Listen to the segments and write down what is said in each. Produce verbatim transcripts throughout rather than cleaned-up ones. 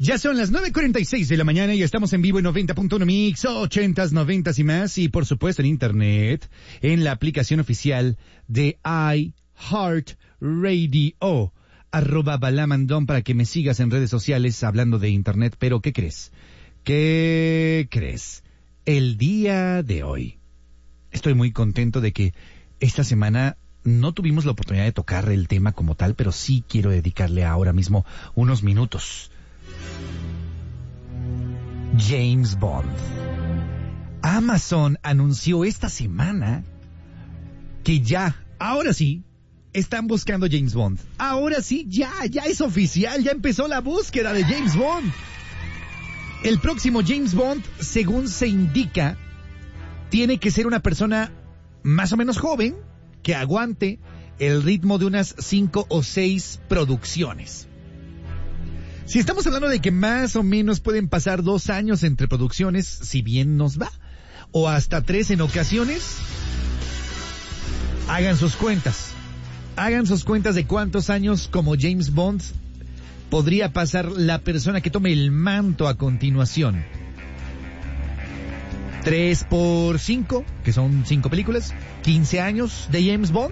Ya son las nueve cuarenta y seis de la mañana y estamos en vivo en noventa punto uno Mix, ochentas, noventas y más, y por supuesto en internet, en la aplicación oficial de iHeartRadio, arroba Balamandón, para que me sigas en redes sociales hablando de internet. Pero ¿qué crees? ¿Qué crees? El día de hoy estoy muy contento de que esta semana no tuvimos la oportunidad de tocar el tema como tal, pero sí quiero dedicarle ahora mismo unos minutos. James Bond. Amazon anunció esta semana que ya, ahora sí, están buscando James Bond. Ahora sí, ya, ya es oficial, ya empezó la búsqueda de James Bond. El próximo James Bond, según se indica, tiene que ser una persona más o menos joven, que aguante el ritmo de unas cinco o seis producciones. Si estamos hablando de que más o menos pueden pasar dos años entre producciones, si bien nos va, o hasta tres en ocasiones, hagan sus cuentas. Hagan sus cuentas de cuántos años como James Bond podría pasar la persona que tome el manto a continuación. Tres por cinco, que son cinco películas, quince años de James Bond.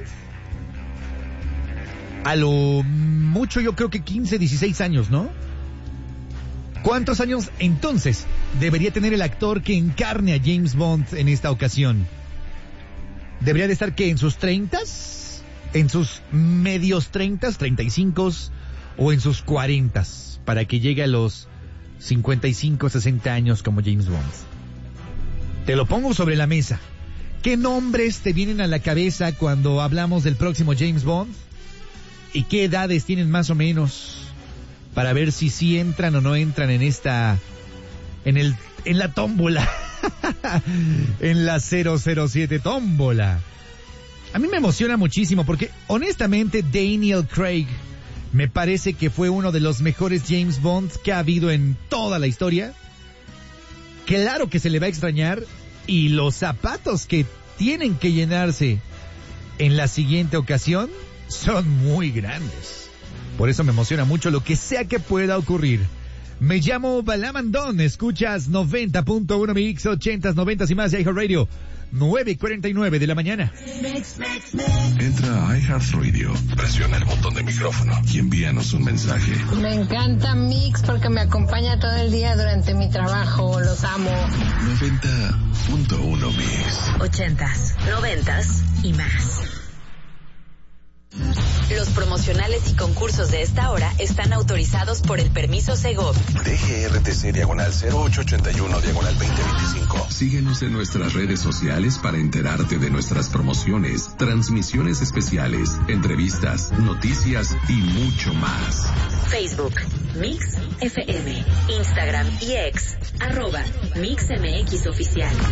A lo mucho yo creo que quince, dieciséis años, ¿no? ¿Cuántos años entonces debería tener el actor que encarne a James Bond en esta ocasión? ¿Debería de estar que en sus treintas? ¿En sus medios treintas, treinta y cinco? ¿O en sus cuarentas? Para que llegue a los cincuenta y cinco, sesenta años como James Bond. Te lo pongo sobre la mesa. ¿Qué nombres te vienen a la cabeza cuando hablamos del próximo James Bond? ¿Y qué edades tienen más o menos? Para ver si sí entran o no entran en esta, en el, en la tómbola, en la cero cero siete tómbola. A mí me emociona muchísimo porque, honestamente, Daniel Craig me parece que fue uno de los mejores James Bond que ha habido en toda la historia. Claro que se le va a extrañar, y los zapatos que tienen que llenarse en la siguiente ocasión son muy grandes. Por eso me emociona mucho lo que sea que pueda ocurrir. Me llamo Balamandón, escuchas noventa punto uno Mix, ochentas, noventas y más de iHeartRadio, nueve cuarenta y nueve de la mañana. Entra a iHeartRadio, presiona el botón de micrófono y envíanos un mensaje. Me encanta Mix porque me acompaña todo el día durante mi trabajo, los amo. noventa punto uno Mix. Ochentas, noventas y más. Los promocionales y concursos de esta hora están autorizados por el permiso Segov. D G R T C diagonal cero ocho ochenta y uno diagonal veinte veinticinco. Síguenos en nuestras redes sociales para enterarte de nuestras promociones, transmisiones especiales, entrevistas, noticias y mucho más. Facebook, Mix F M. Instagram y X, arroba Mix M X Oficial.